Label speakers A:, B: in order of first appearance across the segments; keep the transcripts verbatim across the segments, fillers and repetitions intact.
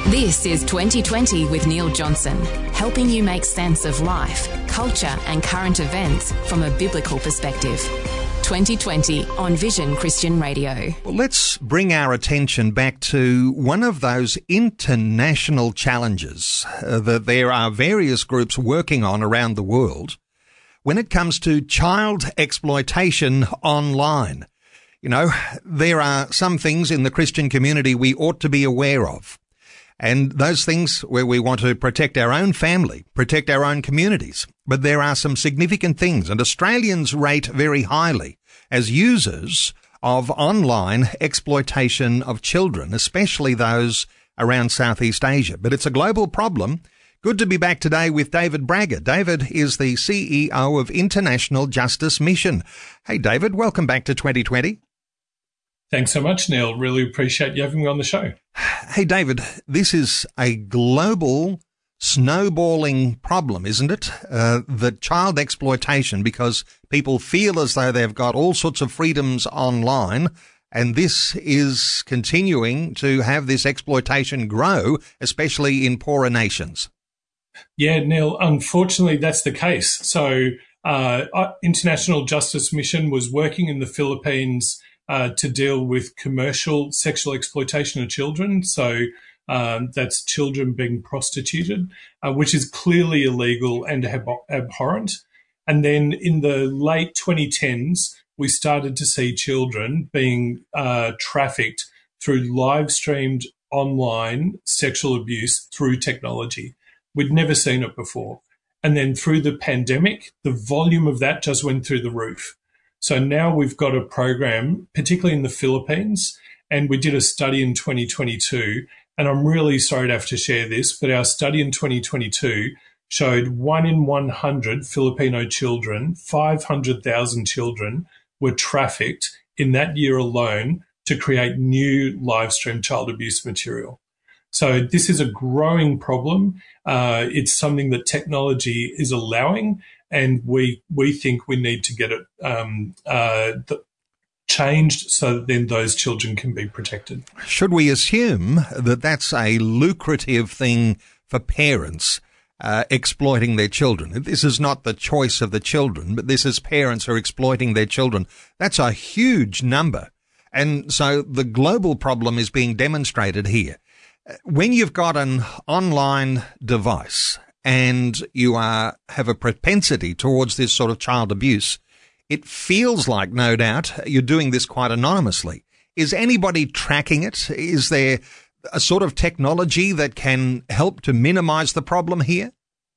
A: This is twenty twenty with Neil Johnson, helping you make sense of life, culture and current events from a biblical perspective. twenty twenty on Vision Christian Radio.
B: Well, let's bring our attention back to one of those international challenges uh, that there are various groups working on around the world when it comes to child exploitation online. You know, there are some things in the Christian community we ought to be aware of. And those things where we want to protect our own family, protect our own communities. But there are some significant things, and Australians rate very highly as users of online exploitation of children, especially those around Southeast Asia. But it's a global problem. Good to be back today with David Braga. David is the C E O of International Justice Mission. Hey, David, welcome back to twenty twenty.
C: Thanks so much, Neil. Really appreciate you having me on the show.
B: Hey, David, this is a global snowballing problem, isn't it? Uh, the child exploitation, because people feel as though they've got all sorts of freedoms online, and this is continuing to have this exploitation grow, especially in poorer nations.
C: Yeah, Neil, unfortunately, that's the case. So uh, International Justice Mission was working in the Philippines Uh, to deal with commercial sexual exploitation of children. So um, that's children being prostituted, uh, which is clearly illegal and ab- abhorrent. And then in the late twenty tens, we started to see children being uh, trafficked through live-streamed online sexual abuse through technology. We'd never seen it before. And then through the pandemic, the volume of that just went through the roof. So now we've got a program, particularly in the Philippines, and we did a study in twenty twenty-two, and I'm really sorry to have to share this, but our study in twenty twenty-two showed one in one hundred Filipino children, five hundred thousand children, were trafficked in that year alone to create new live-stream child abuse material. So this is a growing problem. Uh, it's something that technology is allowing, and we we think we need to get it um, uh, th- changed so that then those children can be protected.
B: Should we assume that that's a lucrative thing for parents uh, exploiting their children? This is not the choice of the children, but this is parents who are exploiting their children. That's a huge number. And so the global problem is being demonstrated here. When you've got an online device and you are have a propensity towards this sort of child abuse, it feels like, no doubt, you're doing this quite anonymously. Is anybody tracking it? Is there a sort of technology that can help to minimize the problem here?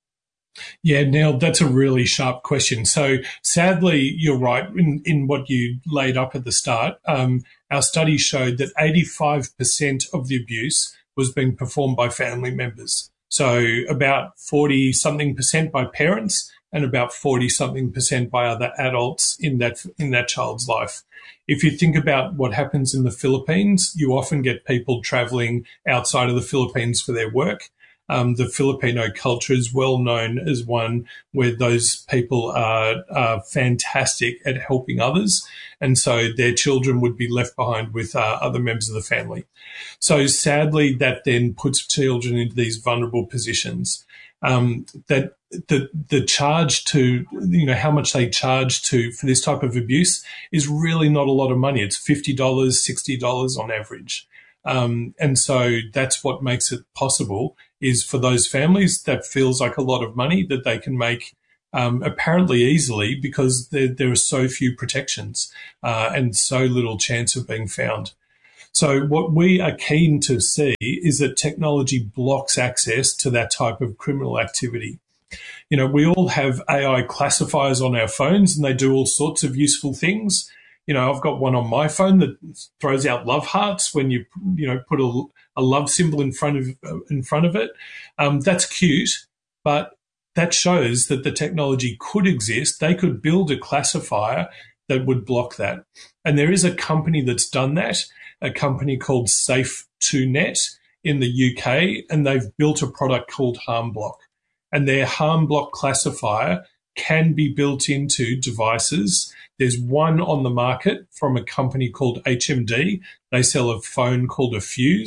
C: Yeah, Neil, that's a really sharp question. So sadly, you're right in, in what you laid up at the start. Um, our study showed that eighty-five percent of the abuse was being performed by family members. So about forty-something percent by parents and about forty-something percent by other adults in that in that child's life. If you think about what happens in the Philippines, you often get people traveling outside of the Philippines for their work. Um, the Filipino culture is well known as one where those people are, are fantastic at helping others, and so their children would be left behind with uh, other members of the family. So sadly, that then puts children into these vulnerable positions. Um, that the the charge to, you know, how much they charge to for this type of abuse is really not a lot of money. It's fifty dollars, sixty dollars on average. Um, and so that's what makes it possible, is for those families that feels like a lot of money that they can make um, apparently easily, because there, there are so few protections uh, and so little chance of being found. So what we are keen to see is that technology blocks access to that type of criminal activity. You know, we all have A I classifiers on our phones and they do all sorts of useful things. You know, I've got one on my phone that throws out love hearts when you, you know, put a, a love symbol in front of in front of it. Um, that's cute, but that shows that the technology could exist. They could build a classifier that would block that. And there is a company that's done that, a company called Safe two net in the U K, and they've built a product called HarmBlock. And their HarmBlock classifier can be built into devices. There's one on the market from a company called H M D. They sell a phone called a Fuse,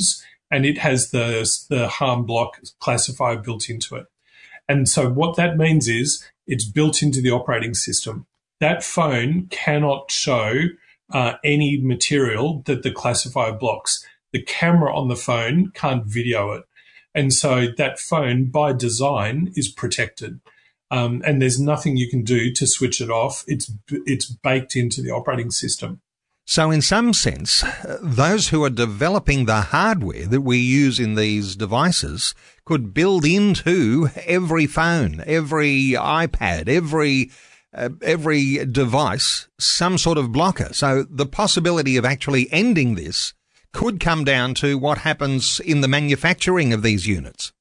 C: and it has the, the harm block classifier built into it. And so what that means is it's built into the operating system. That phone cannot show uh, any material that the classifier blocks. The camera on the phone can't video it. And so that phone, by design, is protected. Um, and there's nothing you can do to switch it off. It's it's baked into the operating system.
B: So in some sense, those who are developing the hardware that we use in these devices could build into every phone, every iPad, every uh, every device some sort of blocker. So the possibility of actually ending this could come down to what happens in the manufacturing of these units.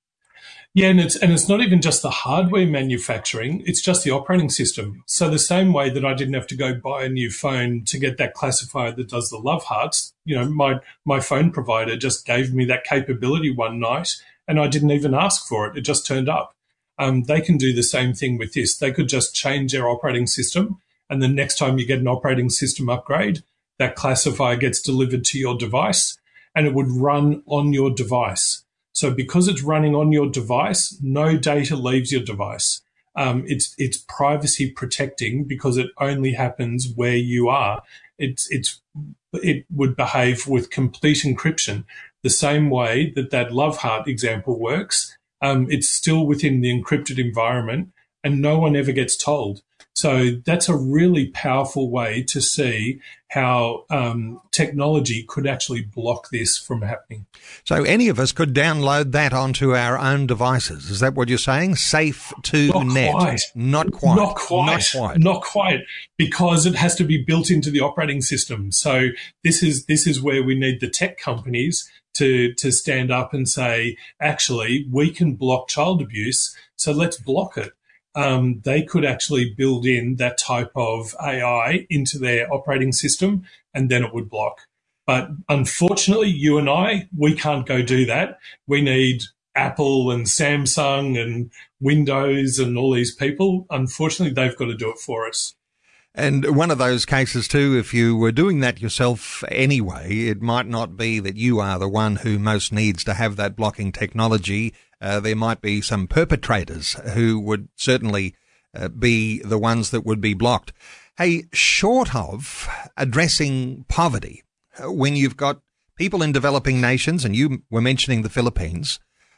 C: Yeah, and it's and it's not even just the hardware manufacturing, it's just the operating system. So the same way that I didn't have to go buy a new phone to get that classifier that does the love hearts, you know, my, my phone provider just gave me that capability one night and I didn't even ask for it. It just turned up. Um, they can do the same thing with this. They could just change their operating system, and the next time you get an operating system upgrade, that classifier gets delivered to your device and it would run on your device. So because it's running on your device, no data leaves your device. Um, it's it's privacy protecting because it only happens where you are. It's it's it would behave with complete encryption, the same way that that love heart example works. Um, it's still within the encrypted environment, and no one ever gets told. So that's a really powerful way to see how um, technology could actually block this from happening.
B: So any of us could download that onto our own devices. Is that what you're saying? Safe to
C: Not
B: net?
C: Quite.
B: Not quite.
C: Not quite.
B: Not quite.
C: Not quite. Because it has to be built into the operating system. So this is this is where we need the tech companies to to stand up and say, actually, we can block child abuse, so let's block it. Um, they could actually build in that type of A I into their operating system, and then it would block. But unfortunately, you and I, we can't go do that. We need Apple and Samsung and Windows and all these people. Unfortunately, they've got to do it for us.
B: And one of those cases too, if you were doing that yourself anyway, it might not be that you are the one who most needs to have that blocking technology. Uh, there might be some perpetrators who would certainly uh, be the ones that would be blocked. Hey, short of addressing poverty, when you've got people in developing nations, and you were mentioning the Philippines,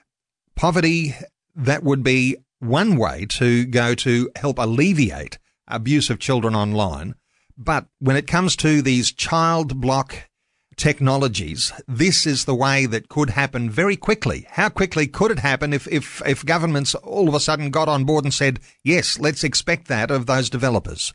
B: poverty, that would be one way to go to help alleviate abuse of children online. But when it comes to these child block technologies, this is the way that could happen very quickly. How quickly could it happen if, if, if governments all of a sudden got on board and said, yes, let's expect that of those developers?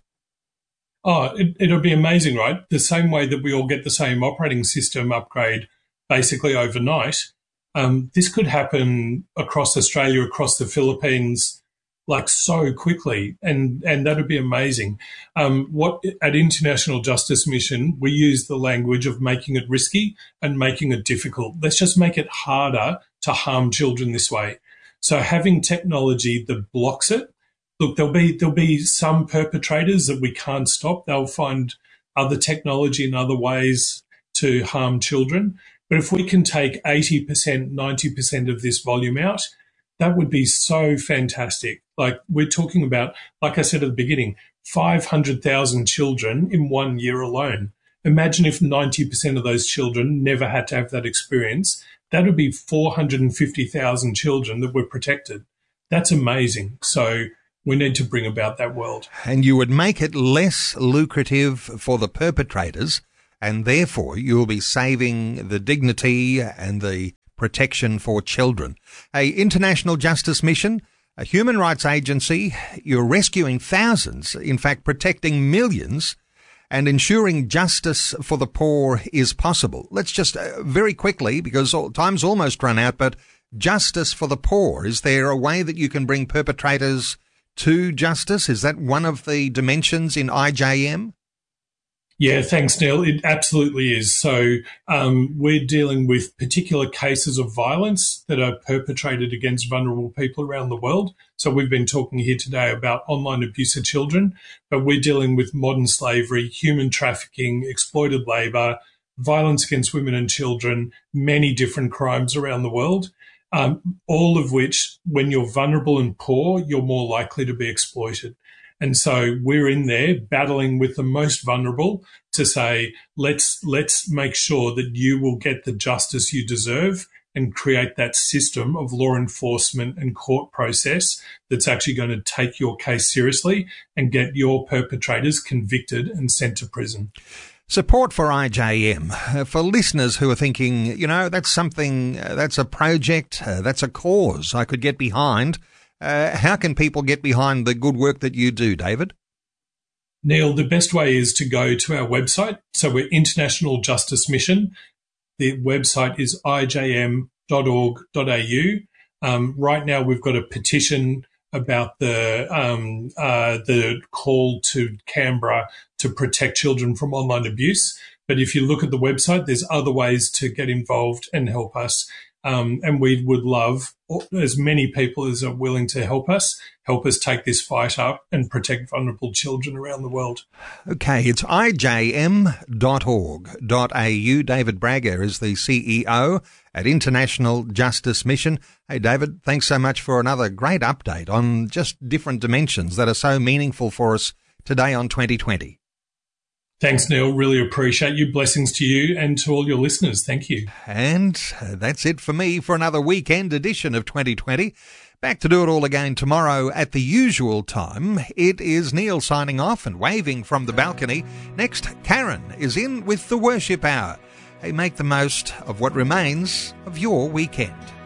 C: Oh, it, it'll be amazing, right? The same way that we all get the same operating system upgrade basically overnight, um, this could happen across Australia, across the Philippines, like so quickly, and, and that would be amazing. Um, what at International Justice Mission, we use the language of making it risky and making it difficult. Let's just make it harder to harm children this way. So having technology that blocks it, look, there'll be there'll be some perpetrators that we can't stop. They'll find other technology and other ways to harm children. But if we can take eighty percent, ninety percent of this volume out, that would be so fantastic. Like we're talking about, like I said at the beginning, five hundred thousand children in one year alone. Imagine if ninety percent of those children never had to have that experience. That would be four hundred fifty thousand children that were protected. That's amazing. So we need to bring about that world.
B: And you would make it less lucrative for the perpetrators, and therefore you'll be saving the dignity and the protection for children. A International Justice Mission, a human rights agency, you're rescuing thousands, in fact protecting millions, and ensuring justice for the poor is possible. Let's just uh, very quickly, because time's almost run out, but justice for the poor, is there a way that you can bring perpetrators to justice? Is that one of the dimensions in I J M?
C: Yeah, thanks, Neil. It absolutely is. So um, we're dealing with particular cases of violence that are perpetrated against vulnerable people around the world. So we've been talking here today about online abuse of children, but we're dealing with modern slavery, human trafficking, exploited labour, violence against women and children, many different crimes around the world, um, all of which, when you're vulnerable and poor, you're more likely to be exploited. And so we're in there battling with the most vulnerable to say, let's let's make sure that you will get the justice you deserve and create that system of law enforcement and court process that's actually going to take your case seriously and get your perpetrators convicted and sent to prison.
B: Support for I J M. Uh, for listeners who are thinking, you know, that's something, uh, that's a project, uh, that's a cause I could get behind. Uh, how can people get behind the good work that you do, David?
C: Neil, the best way is to go to our website. So we're International Justice Mission. The website is I J M dot org dot A U. Um, right now we've got a petition about the um, uh, the call to Canberra to protect children from online abuse. But if you look at the website, there's other ways to get involved and help us. Um, and we would love as many people as are willing to help us, help us take this fight up and protect vulnerable children around the world.
B: Okay, it's I J M dot org dot A U. David Braga is the C E O at International Justice Mission. Hey, David, thanks so much for another great update on just different dimensions that are so meaningful for us today on twenty twenty.
C: Thanks, Neil. Really appreciate you. Blessings to you and to all your listeners. Thank you.
B: And that's it for me for another weekend edition of twenty twenty. Back to do it all again tomorrow at the usual time. It is Neil signing off and waving from the balcony. Next, Karen is in with the Worship Hour. Hey, make the most of what remains of your weekend.